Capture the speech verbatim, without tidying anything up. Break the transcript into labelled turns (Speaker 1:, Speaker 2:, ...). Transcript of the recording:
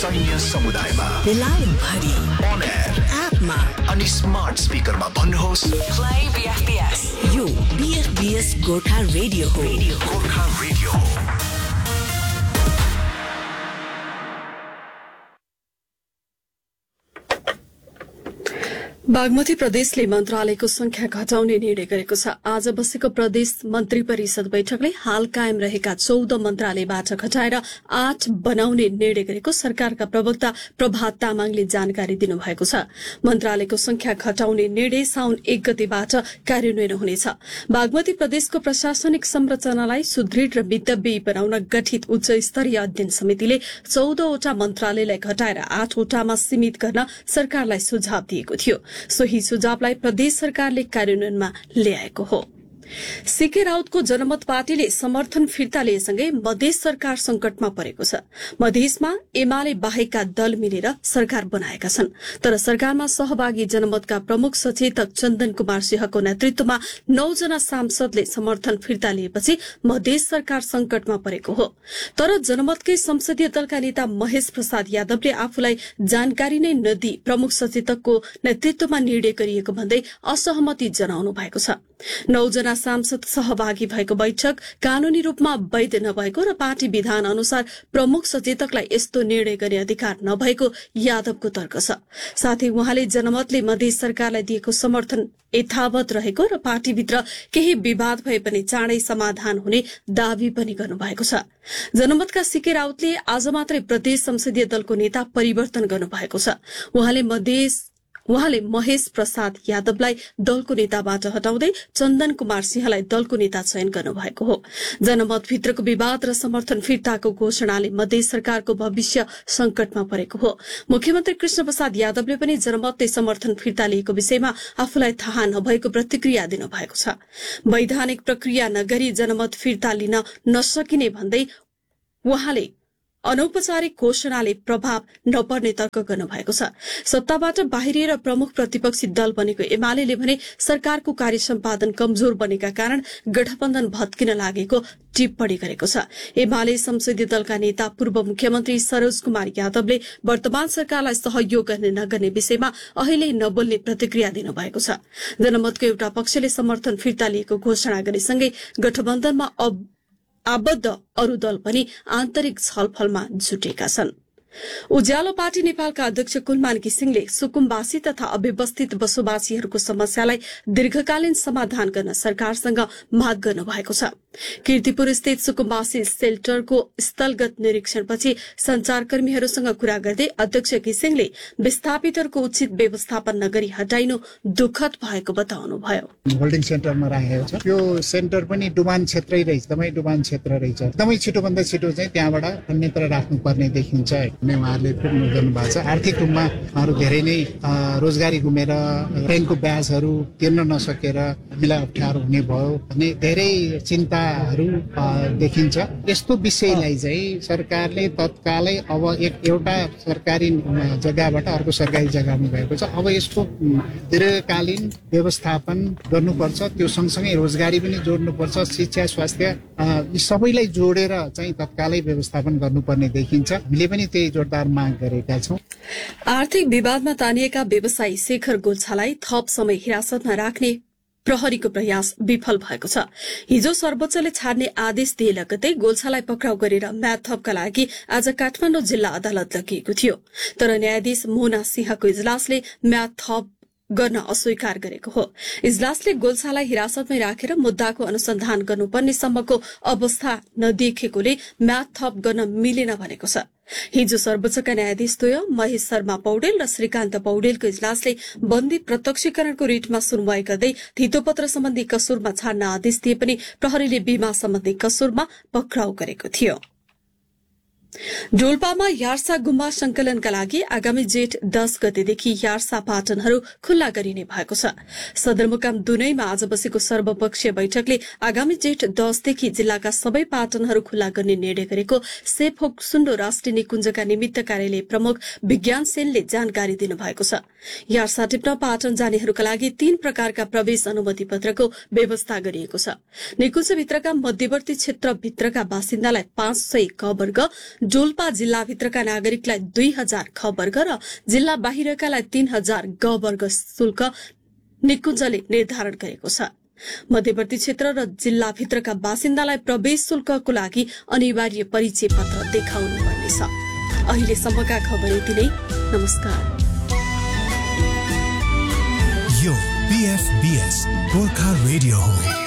Speaker 1: सैन्य समुदायमा
Speaker 2: बेलायतभरि
Speaker 1: on air
Speaker 2: एपमा
Speaker 1: अनि स्मार्ट स्पिकरमा भन्नुहोस्
Speaker 2: प्ले बीएफबीएस। यो बीएफबीएस गोर्खा रेडियो हो।
Speaker 1: गोर्खा रेडियो हो।
Speaker 3: बागमती प्रदेशले मन्त्रालयको संख्या घटाउने निर्णय गरेको छ। आज बसेको प्रदेश मन्त्री परिषद बैठकले हाल कायम रहेका चौध मन्त्रालयबाट घटाएर आठ बनाउने निर्णय गरेको सरकारका प्रवक्ता प्रभात तामाङले जानकारी दिनुभएको छ। मन्त्रालयको संख्या घटाउने निर्णय साउन एक गतेबाट कार्यान्वयन हुनेछ। बागमती प्रदेशको प्रशासनिक संरचनालाई सुदृढ़ र मितव्ययी बनाउन गठित उच्च स्तरीय अध्ययन समितिले चौधवटा मन्त्रालयलाई घटाएर आठवटामा सीमित गर्न सरकारलाई सुझाव दिएको थियो। सोही सुझावलाई प्रदेश सरकारले कार्यान्वयनमा ल्याएको हो। सीके राउतको जनमत पार्टीले समर्थन फिर्ता लिएसँगै मधेस सरकार संकटमा परेको छ। मधेसमा एमाले बाहेकका दल मिलेर सरकार बनाएका छन्, तर सरकारमा सहभागी जनमतका प्रमुख सचेतक चन्दन कुमार सिंहको नेतृत्वमा नौजना सांसदले समर्थन फिर्ता लिएपछि मधेस सरकार संकटमा परेको हो। तर जनमतकै संसदीय दलका नेता महेश प्रसाद यादवले आफूलाई जानकारी नै नदिई प्रमुख सचेतकको नेतृत्वमा निर्णय गरिएको भन्दै असहमति जनाउनु भएको छ। नौजना सांसद सहभागी भएको बैठक कानूनी रूपमा वैध नभएको र पार्टी विधान अनुसार प्रमुख सचेतकलाई यस्तो निर्णय गर्ने अधिकार नभएको यादवको तर्क छ। साथै उहाँले जनमतले मधेस सरकारलाई दिएको समर्थन यथावत रहेको र पार्टीभित्र केही विवाद भए पनि चाँडै समाधान हुने दावी पनि गर्नुभएको छ। जनमतका सीके राउतले आज मात्रै प्रदेश संसदीय दलको नेता परिवर्तन गर्नुभएको छ। उहाँले मधेस उहाँले महेश प्रसाद यादवलाई दलको नेताबाट हटाउँदै चन्दन कुमार सिंहलाई दलको नेता चयन गर्नुभएको हो। जनमतभित्रको विवाद र समर्थन फिर्ताको घोषणाले मधेस सरकारको भविष्य संकटमा परेको हो। मुख्यमन्त्री कृष्ण प्रसाद यादवले पनि जनमतले समर्थन फिर्ता लिएको विषयमा आफूलाई थाहा नभएको प्रतिक्रिया दिनुभएको छ। वैधानिक प्रक्रिया नगरी जनमत फिर्ता लिन नसकिने भन्दै उहाँले अनौपचारिक घोषणाले प्रभाव नपर्ने तर्क गर्नुभएको छ। सत्ताबाट बाहिरिएर प्रमुख प्रतिपक्षी दल बनेको एमाले भने सरकारको कार्य सम्पादन कमजोर बनेका कारण गठबन्धन भत्किन लागेको टिप्पणी गरेको छ। एमाले संसदीय दलका नेता पूर्व मुख्यमन्त्री सरोज कुमार यादवले वर्तमान सरकारलाई सहयोग गर्ने नगर्ने विषयमा अहिले नबोल्ने प्रतिक्रिया दिनुभएको छ। जनमतको एउटा पक्षले समर्थन फिर्ता लिएको घोषणा गरेसँगै गठबन्धनमा अब आबद्ध अरू दल पनि आन्तरिक छलफलमा जुटेका छन्। उज्यालो पार्टी नेपालका अध्यक्ष कुलमान घिसिङले सुकुम्बासी तथा अव्यवस्थित बसोबासीहरूको समस्यालाई दीर्घकालीन समाधान गर्न सरकारसँग माग गर्नुभएको छ। कीर्तिपुर स्थित सुकुम्बासी सेल्टरको स्थलगत निरीक्षणपछि संचारकर्मीहरूसँग कुरा गर्दै अध्यक्ष घिसिङले विस्थापितहरूको उचित व्यवस्थापन नगरी हटाइनु दुःखद भएको बताउनुभयो।
Speaker 4: होल्डिङ सेन्टरमा राखेको छ। यो सेन्टर पनि डुबान क्षेत्रै रहेछ, एकदमै डुबान क्षेत्र रहेछ। एकदमै छिटोभन्दा छिटो चाहिँ त्यहाँबाट अन्यत्र राख्नुपर्ने देखिन्छ भन्ने उहाँहरूले पुग्नु गर्नुभएको छ। आर्थिक रूपमा उहाँहरू धेरै नै रोजगारी गुमेर ब्याङ्कको ब्याजहरू तिर्न नसकेर हामीलाई अप्ठ्यारो हुने भयो भन्ने धेरै चिन्ताहरू देखिन्छ। यस्तो विषयलाई चाहिँ सरकारले तत्कालै अब एक एउटा सरकारी जग्गाबाट अर्को सरकारी जग्गामा गएको छ। अब यसको दीर्घकालीन व्यवस्थापन गर्नुपर्छ। त्यो सँगसँगै रोजगारी पनि जोड्नुपर्छ, शिक्षा, स्वास्थ्य सबैलाई जोडेर चाहिँ तत्कालै व्यवस्थापन गर्नुपर्ने देखिन्छ। हामीले पनि त्यही जोरदार माग गरेका छौं।
Speaker 3: आर्थिक विवादमा तानिएका व्यवसायी शेखर गोल्छालाई थप समय हिरासतमा राख्ने प्रहरीको प्रयास विफल भएको छ। हिजो सर्वोच्चले छाड्ने आदेश दिए लगतै गोल्छालाई पक्राउ गरेर म्याद थपका लागि आज काठमाडौँ जिल्ला अदालत लगिएको थियो। तर न्यायाधीश मोना सिंहको इजलासले म्याद थप गर्न अस्वीकार गरेको हो। इजलासले गोल्छालाई हिरासतमै राखेर मुद्दाको अनुसन्धान गर्नुपर्ने सम्मको अवस्था नदेखेकोले म्याद थप गर्न मिलेन भनेको छ। हिजो सर्वोच्चका न्यायाधीश द्वय महेश शर्मा पौडेल र श्रीकान्त पौडेलको इजलासले बन्दी प्रत्यक्षीकरणको रिटमा सुनवाई गर्दै धितोपत्र सम्बन्धी कसुरमा छाड्न आदेश दिए पनि प्रहरीले बीमा सम्बन्धी कसुरमा पक्राउ गरेको थियो। डोल्पामा यार्सा गुम्बा संकलनका लागि आगामी जेठ दस गतेदेखि यार्सा पाटनहरू खुल्ला गरिने भएको छ। सदरमुकाम दुनैमा आज बसेको सर्वपक्षीय बैठकले आगामी जेठ दसदेखि जिल्लाका सबै पाटनहरू खुल्ला गर्ने निर्णय गरेको सेफोक सुन्डो राष्ट्रिय निकुञ्जका निमित्त कार्यालय प्रमुख विज्ञान सेनले जानकारी दिनुभएको छ। यार्सा टिप्न पाटन जानेहरूका लागि तीन प्रकारका प्रवेश अनुमति पत्रको व्यवस्था गरिएको छ। निकुञ्जभित्रका मध्यवर्ती क्षेत्रभित्रका बासिन्दालाई पाँच सय क वर्ग, डोल्पा रोल्पा जिल्लाभित्रका नागरिकलाई दुई हजार ख वर्ग र जिल्ला बाहिरकालाई तीन हजार ग वर्ग शुल्क निकुञ्जले निर्धारण गरेको छ। मध्यवर्ती क्षेत्र र जिल्लाभित्रका बासिन्दालाई प्रवेश शुल्कको लागि अनिवार्य परिचय पत्र देखाउनु पर्नेछ। अहिलेसम्मका खबर यति नै। नमस्कार।
Speaker 1: यो बीएफबीएस गोर्खा रेडियो हो।